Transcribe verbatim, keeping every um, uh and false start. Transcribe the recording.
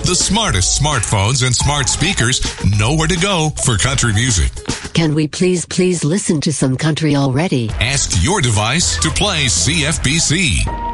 The smartest smartphones and smart speakers know where to go for country music. Can we please, please listen to some country already? Ask your device to play C F B C.